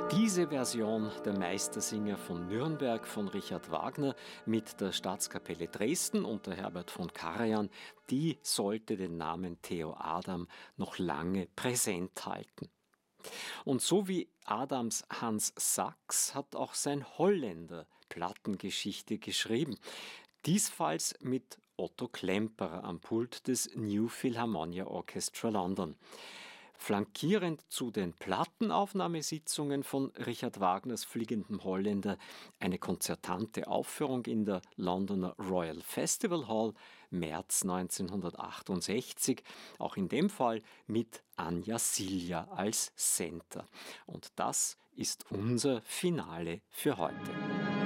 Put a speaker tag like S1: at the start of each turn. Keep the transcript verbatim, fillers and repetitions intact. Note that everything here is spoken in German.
S1: Diese Version der Meistersinger von Nürnberg von Richard Wagner mit der Staatskapelle Dresden unter Herbert von Karajan, die sollte den Namen Theo Adam noch lange präsent halten. Und so wie Adams Hans Sachs hat auch sein Holländer Plattengeschichte geschrieben. Diesfalls mit Otto Klemperer am Pult des New Philharmonia Orchestra London. Flankierend zu den Plattenaufnahmesitzungen von Richard Wagners Fliegendem Holländer eine konzertante Aufführung in der Londoner Royal Festival Hall März neunzehnhundertachtundsechzig, auch in dem Fall mit Anja Silja als Center. Und das ist unser Finale für heute.